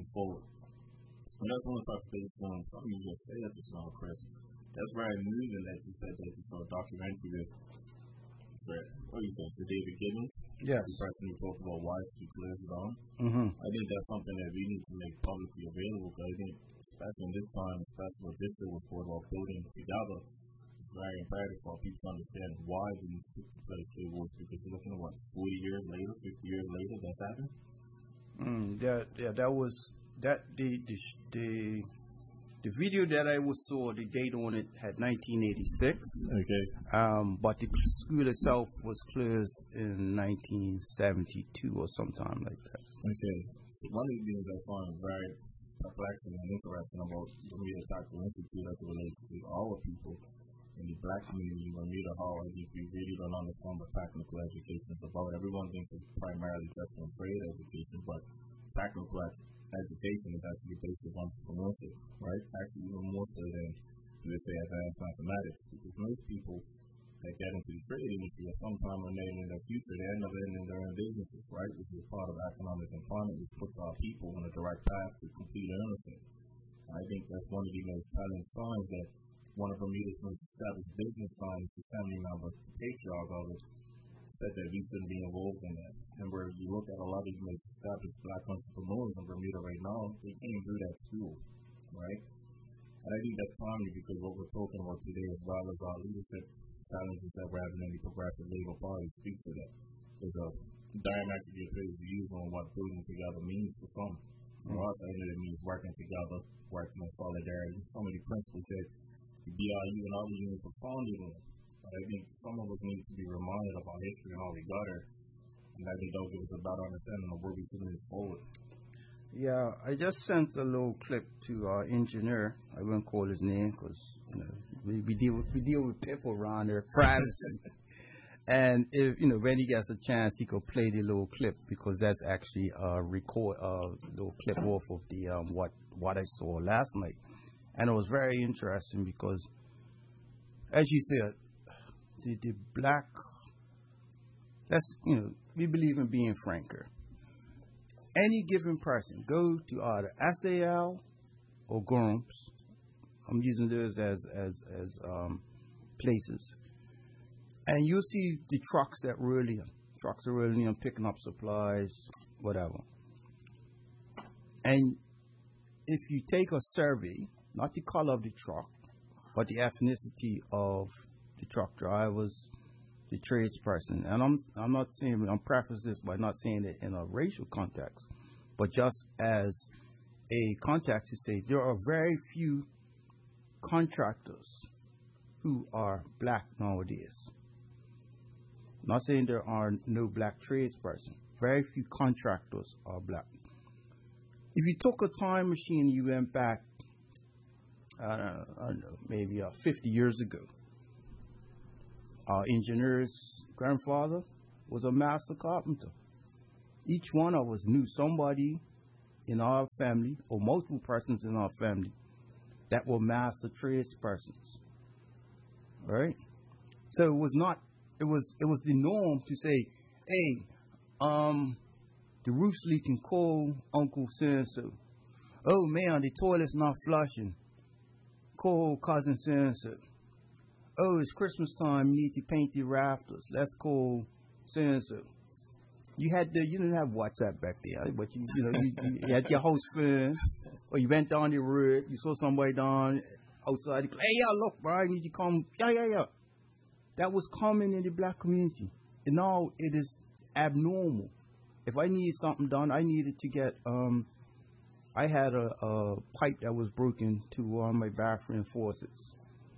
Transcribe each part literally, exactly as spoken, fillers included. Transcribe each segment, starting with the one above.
moving forward. And that's one of the based on something you just said just now, Chris. That's very moving that you said that you saw a documentary with, what do you say, Sir David Gibbons? Yes. The person who talked about why she clears it on. Mm-hmm. I think that's something that we need to make publicly available, because I think, especially in this time, especially what this bill was for about building together, it's very imperative for people to understand why we need to play trade wars, because you're looking at what, forty years later, fifty years later, that's happened? Mm, that, yeah, that was, that, the, the, the, the video that I was saw, the date on it had nineteen eighty-six. Okay. Um, but the school itself was closed in nineteen seventy-two or sometime like that. Okay. So one of the things I find very perplexing and interesting about the Bermuda Tactical Institute as it relates to our people in the black community, Bermuda Hall, I think we really don't understand what technical education is about. Everyone thinks it's primarily just on trade education, but technical education is actually based on entrepreneurship, right? Actually, even more so than, let's say, advanced mathematics, because most people that get into the trade industry at some time when they're in their future, they end up in their own businesses, right? Which is part of economic employment, which puts our people on a direct path to complete ownership. I think that's one of the most telling signs that one of Bermuda's most established business signs, the family member, the patriarch of it, said that we shouldn't be involved in that. And where you look at a lot of the most established black entrepreneurs in Bermuda right now, they came through that school, right? And I think that's timely, because what we're talking about today, as well as our leadership challenges that we're having in the Progressive Labor Party, speak to that. There's a diametrically opposed views on what building together means for some. For us, I know it means working together, working in solidarity. Some of the principles that the B I U and other units were founded on. But I think some of us need to be reminded of our history and how we got here. And I think that'll give us a better understanding of where we can move forward. Yeah, I just sent a little clip to our engineer. I won't call his name because you know we, we deal with, we deal with people around there, privacy. And if you know when he gets a chance, he could play the little clip, because that's actually a record, a uh, little clip off of the um, what what I saw last night, and it was very interesting because, as you said, the the black. That's you know we believe in being franker. Any given person, go to either S A L or Grumps. I'm using those as as as um, places, and you'll see the trucks that roll in. Trucks are rolling in, picking up supplies, whatever. And if you take a survey, not the color of the truck, but the ethnicity of the truck drivers, the tradesperson, and I'm I'm not saying I'm prefacing this by not saying it in a racial context, but just as a context to say there are very few contractors who are black nowadays. Not saying there are no black tradesperson. Very few contractors are black. If you took a time machine and you went back, I don't know, I don't know maybe uh, fifty years ago, our engineer's grandfather was a master carpenter. Each one of us knew somebody in our family or multiple persons in our family that were master tradespersons. Right? So it was not, it was it was the norm to say, hey, um, the roof's leaking, call Uncle so-and-so. Oh man, the toilet's not flushing. Call cousin so-and-so. Oh, it's Christmas time. You need to paint the rafters. Let's call so-and-so. You had the, you didn't have WhatsApp back there, but you, you know, you, you had your house phone, or you went down the road, you saw somebody down outside. Hey, yeah, look, bro, I need you to come. Yeah, yeah, yeah. That was common in the black community. And now it is abnormal. If I needed something done, I needed to get, um, I had a, a pipe that was broken to one of my bathroom faucets.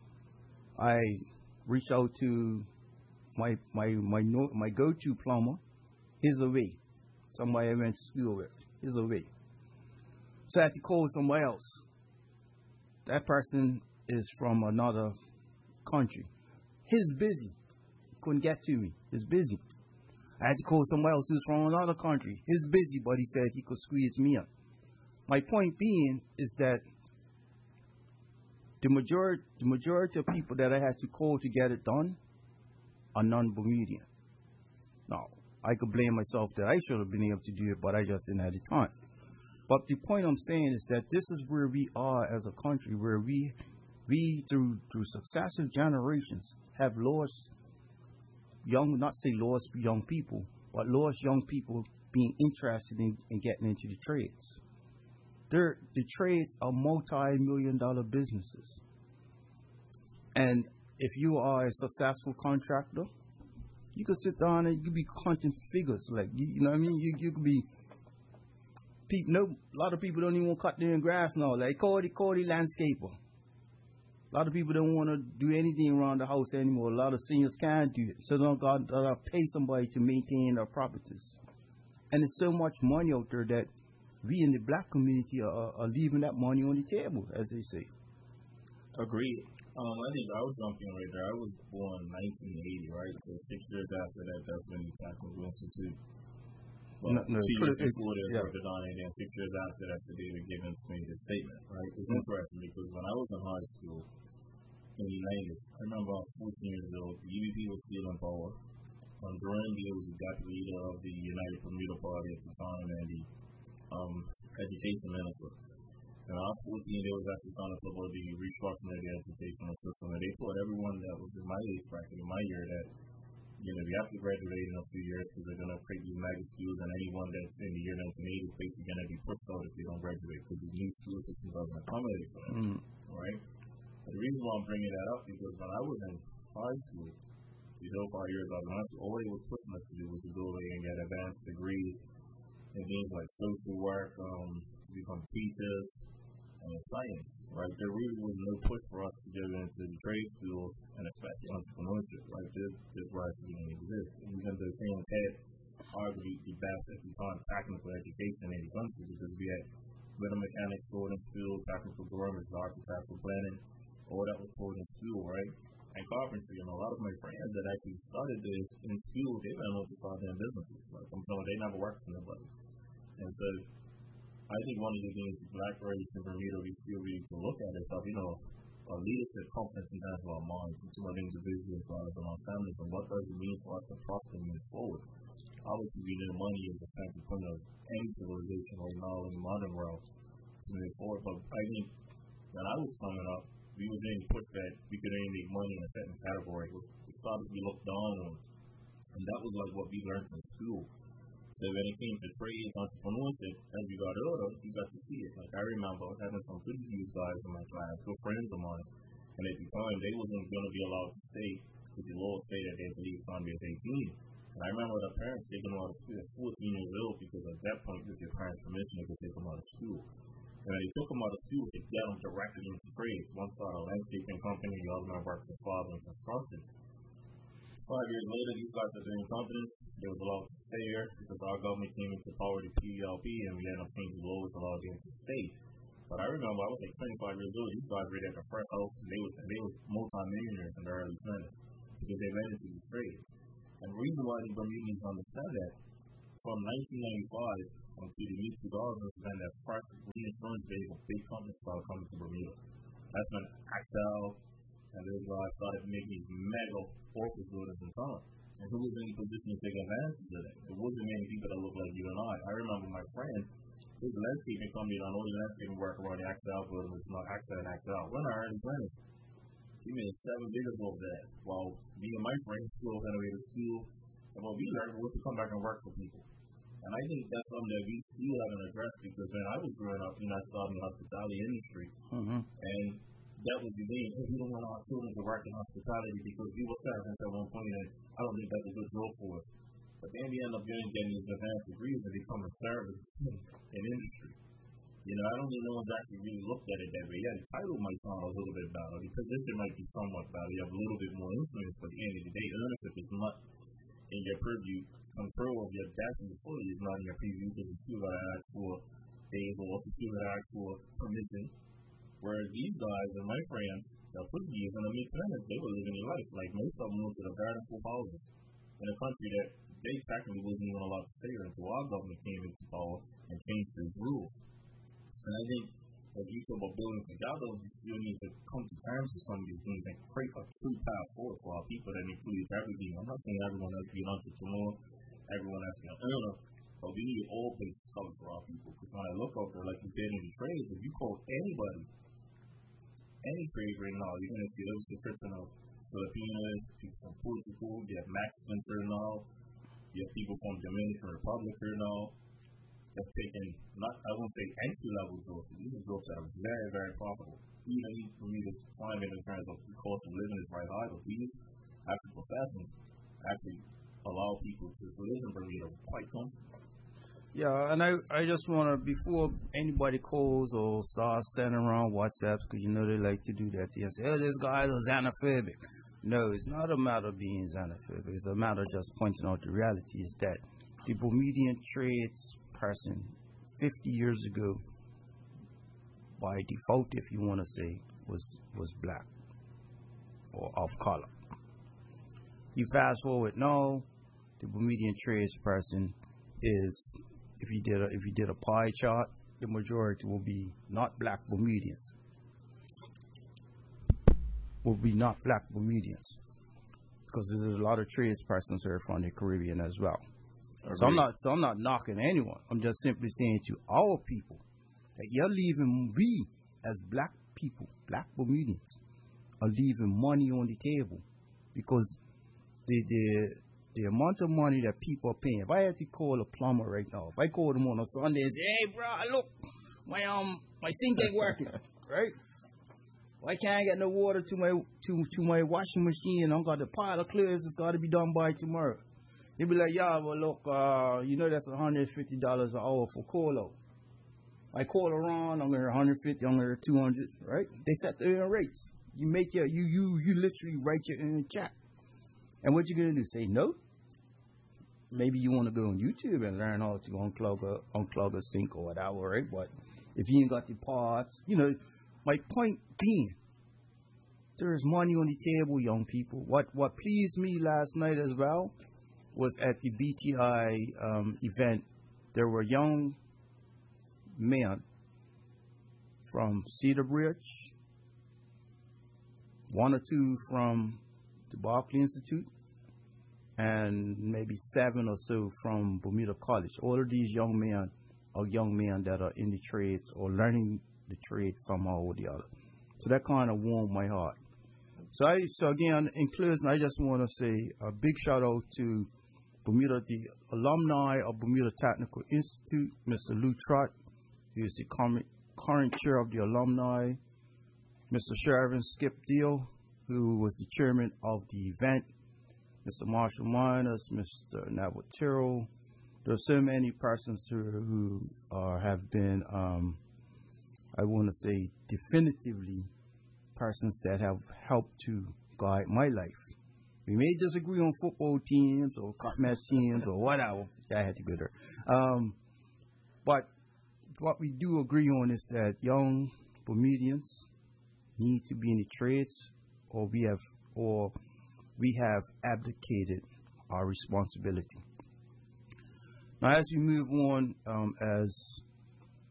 I reached out to my my my no, my go-to plumber. He's away. Somebody I went to school with. He's away. So I had to call somebody else. That person is from another country. He's busy. Couldn't get to me. He's busy. I had to call somebody else who's from another country. He's busy, but he said he could squeeze me up. My point being is that The majority, the majority of people that I had to call to get it done are non-Bermudian. Now, I could blame myself that I should have been able to do it, but I just didn't have the time. But the point I'm saying is that this is where we are as a country, where we, we through through successive generations have lost young, not say lost young people, but lost young people being interested in, in getting into the trades. They're, the trades are multi-million dollar businesses. And if you are a successful contractor, you could sit down and you could be crunching figures. Like, you, you know what I mean? You, you could be, people, no, a lot of people don't even want to cut their grass now. Like, call the, call the landscaper. A lot of people don't want to do anything around the house anymore. A lot of seniors can't do it. So they don't got to pay somebody to maintain their properties. And there's so much money out there that we in the black community are, are leaving that money on the table, as they say. Agreed. Um, I think I was jumping right there. I was born in nineteen eighty, right? So six years after that, that's when the Tackle Institute. Well, no, no, two years before this, yeah. Worked on it, and six years after that, the David Gibbons made his statement, right? It's mm-hmm. interesting because when I was in high school in the nineties, I remember I was fourteen years old, the U B P was still in power. Um, Jerome Deal was the deputy leader of the United Bermuda Party at the time, and the um, education minister. And I was fourteen, they was actually trying to talk about the restructuring of the educational system, and they told everyone that was in my age bracket, in my year, that you know, you have to graduate in a few years because they're going to create these mega schools, and anyone that's in the year nineteen eighty is basically going to be pushed out if they don't graduate because the new school system doesn't accommodate for them, mm. right? And the reason why I'm bringing that up is because when I was in high school, these whole five years I was in high school, all they was pushing us to do was to go away and get advanced degrees in things like social work, um, become teachers, and science, right? There really was no push for us to get into the trade schools and especially entrepreneurship, right? This, this right didn't exist. And even though things had arguably the best at the time technical education in the country because we had little mechanics taught in school, technical drawing, architectural planning, all that was taught in school, right? And carpentry, and a lot of my friends that actually started this in school, they went on to start their businesses. Like I'm telling you, they never worked for nobody. And so I think one of the things the black race in Bermuda we feel we need to look at is, you know, our leadership confidence in terms of our minds, into our individuals, and our families, and what does it mean for us to prosper and move forward. Obviously, we know money is the central point of any civilization right now in the modern world to move forward. But I think when I was coming up, we were being pushed that we could only make money in a certain category. We started to be looked down on, and that was like what we learned from school. So when it came to trades, entrepreneurship, as we got older, you got to see it. Like I remember having some good news guys in my class, good friends of mine, and at the time they wasn't going to be allowed to stay because the law stated they had to leave time they was eighteen. And I remember the parents taking them out of school at fourteen years old because at that point, with their parents' permission, they could take them out of school. And when they took them out of school, they got them directly into trades. One started a landscaping company, the other one worked for his father in construction. Five years later, these guys are doing companies. There was a lot of stay here because our government came into power, the P E L P, and we had to change the laws to allow them to stay. But I remember I was like twenty-five years old. These guys were at the first house, and they was and they was multi-millionaires in the early twenties because they went into the trade. And the reason why the Bermudians understand that, from nineteen ninety-five until the mid two thousands, when that first reinsurance wave of big companies started coming to Bermuda. That's when Axel and those guys started making these mega office buildings in town. And who was in a position to take advantage of that? It wasn't many people that looked like you and I. I remember my friend, his landscaping company done all the landscaping work around the Axel building, which is not Axel and Axel. We're in our early twenties. He made seven figures over that. While me and my friends still went away to school. And what we learned was to come back and work for people. And I think that's something that we still haven't addressed because when I was growing up, you know, I started in the hospitality industry. Mm-hmm. And that was the thing. We don't want our children to work in hospitality because we were servants at one point, and I don't think that's a good job for us. But then we end up getting, getting these advanced degrees and become a servant in industry. You know, I don't even know if actually really looked at it that way. Yeah, the title might sound a little bit better. The position might be somewhat better. You have a little bit more influence, but at the end of the day, ownership is not in your purview. Control of your destiny fully is not in your preview because you still got to ask for days off, you still got to ask for permission. Whereas these guys and my friends that put these in the mid-twenties, they were living their life. Like most of them moved to the garden school houses in a country that they technically wasn't even allowed to stay there until our government came into power and changed these rules. And I think as you talk about building together, we still need to come to terms with some of these things and create a true path forward for our people that includes everything. I'm not saying everyone has to be an entrepreneur, everyone has to be an owner, But we need all places covered for our people. Because when I look out there, like you said in the trades, if you call anybody, any trade right now, you're going to see those description of Filipinos, people from Portugal, you have Max Spencer now, you have people from Dominican Republic here now. That's taking, not, I won't say entry-level jobs, but these are jobs that are very, very profitable. Even for me, this climate in terms of the cost of living is right high, but these actual professions actually allow people to live in Bermuda quite comfortably. Yeah, and I, I just want to, before anybody calls or starts sending around WhatsApps, because you know they like to do that, they say, oh, this guy is xenophobic. No, it's not a matter of being xenophobic. It's a matter of just pointing out the reality is that the Bermudian trades person fifty years ago, by default, if you want to say, was was black or of color. You fast forward now, the Bermudian trades person is, if you did a, if you did a pie chart, the majority will be not black Bermudians. Will be not black Bermudians, because there's a lot of trades persons here from the Caribbean as well. So I'm not, so I'm not knocking anyone. I'm just simply saying to our people that you're leaving, we as black people, black Bermudians, are leaving money on the table, because the the the amount of money that people are paying. If I had to call a plumber right now, if I call them on a Sunday and say, "Hey, bro, look, my um my sink ain't working," right? Why can't I get no water to my to to my washing machine? I've got the pile of clothes. It's got to be done by tomorrow. They be like, yeah, well, look, uh, you know that's one hundred fifty dollars an hour for call-out. I call around, I'm going to one hundred fifty dollars, I'm going to two hundred dollars, right? They set their own rates. You make your, you, you, you literally write your own check. And what you going to do? Say no? Maybe you want to go on YouTube and learn how to unclog a, unclog a sink or whatever, right? But if you ain't got the parts, you know, my point being, there is money on the table, young people. What, what pleased me last night as well was at the B T I um, event, there were young men from Cedar Bridge, one or two from the Barclay Institute, and maybe seven or so from Bermuda College. All of these young men are young men that are in the trades or learning the trade somehow or the other. So that kind of warmed my heart. So, I, so again, in closing, I just want to say a big shout out to Bermuda, the alumni of Bermuda Technical Institute, Mister Lou Trott, who is the current chair of the alumni, Mister Sheridan Skip Deal, who was the chairman of the event, Mister Marshall Miners, Mister Navatero. There are so many persons who, who uh, have been, um, I want to say, definitively persons that have helped to guide my life. We may disagree on football teams or cotton match teams or whatever. I had to go there. Um, but what we do agree on is that young Bermudians need to be in the trades, or we have, or we have abdicated our responsibility. Now, as we move on, um, as